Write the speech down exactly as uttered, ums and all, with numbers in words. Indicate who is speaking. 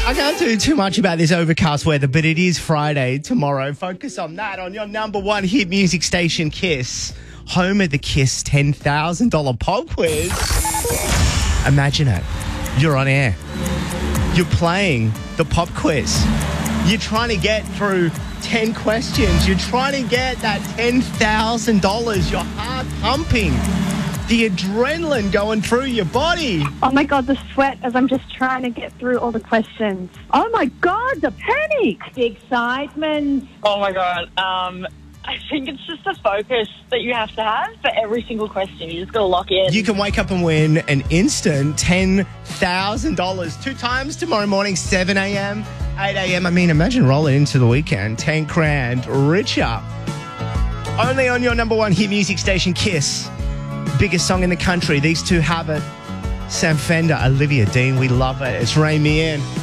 Speaker 1: I can't do too much about this overcast weather, but it is Friday tomorrow. Focus on that on your number one hit music station, Kiss. Home of the Kiss ten thousand dollars pop quiz. Imagine it. You're on air. You're playing the pop quiz. You're trying to get through ten questions. You're trying to get that ten thousand dollars. Your heart pumping. The adrenaline going through your body.
Speaker 2: Oh my God, the sweat as I'm just trying to get through all the questions. Oh my God, the panic.
Speaker 3: The excitement.
Speaker 4: Oh my God. Um, I think it's just a focus that you have to have for every single question. You just got to lock in.
Speaker 1: You can wake up and win an instant ten thousand dollars two times tomorrow morning, seven a.m., eight a.m. I mean, imagine rolling into the weekend, ten grand richer. Only on your number one hit music station, Kiss. Biggest song in the country. These two have it. Sam Fender, Olivia Dean. We love it. It's Rain Me In.